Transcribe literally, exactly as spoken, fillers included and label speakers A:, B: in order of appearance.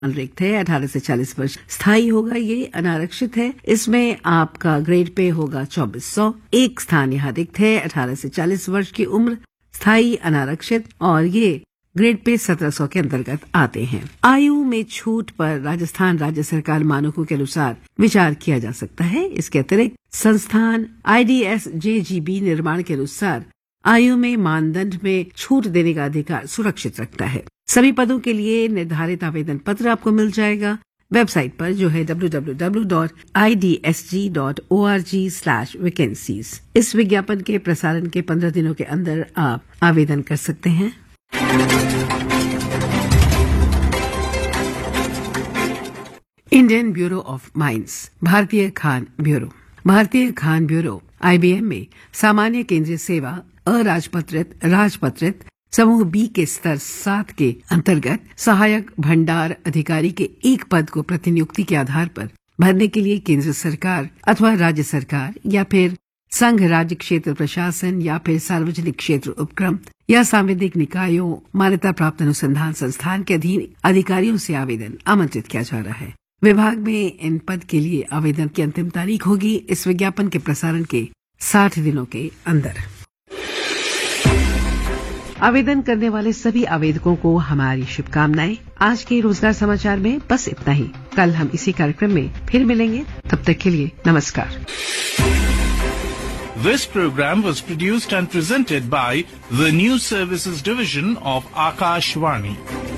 A: रिक्त है, अठारह से चालीस वर्ष स्थायी होगा, ये अनारक्षित है। इसमें आपका ग्रेड पे होगा चौबीस सौ। एक स्थान यहाँ रिक्त है, अठारह से चालीस वर्ष की उम्र, स्थायी अनारक्षित, और ये ग्रेड पे सत्रह सौ के अंतर्गत आते हैं। आयु में छूट पर राजस्थान राज्य सरकार मानकों के अनुसार विचार किया जा सकता है। इसके अतिरिक्त संस्थान I D S J G B निर्माण के अनुसार आयु में मानदंड में छूट देने का अधिकार सुरक्षित रखता है। सभी पदों के लिए निर्धारित आवेदन पत्र आपको मिल जाएगा वेबसाइट पर, जो है W W W dot I D S G dot O R G slash vacancies. इस विज्ञापन के प्रसारण के पंद्रह दिनों के अंदर आप आवेदन कर सकते हैं। इंडियन ब्यूरो ऑफ माइंस, भारतीय खान ब्यूरो। भारतीय खान ब्यूरो आई बी एम में सामान्य केंद्रीय सेवा अराजपत्रित राजपत्रित समूह बी के स्तर सात के अंतर्गत सहायक भंडार अधिकारी के एक पद को प्रतिनियुक्ति के आधार पर भरने के लिए केंद्र सरकार अथवा राज्य सरकार या फिर संघ राज्य क्षेत्र प्रशासन या फिर सार्वजनिक क्षेत्र उपक्रम या सांविधिक निकायों मान्यता प्राप्त अनुसंधान संस्थान के अधीन अधिकारियों से आवेदन आमंत्रित किया जा रहा है। विभाग में इन पद के लिए आवेदन की अंतिम तारीख होगी इस विज्ञापन के प्रसारण के साठ दिनों के अंदर। आवेदन करने वाले सभी आवेदकों को हमारी शुभकामनाएं। आज के रोजगार समाचार में बस इतना ही। कल हम इसी कार्यक्रम में फिर मिलेंगे, तब तक के लिए नमस्कार।
B: This program was produced and presented by the News Services Division of Akashvani.